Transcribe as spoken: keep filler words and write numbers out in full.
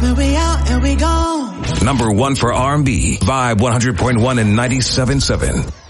When we out and we gone. Number one for R and B, Vibe one hundred point one and ninety-seven point seven.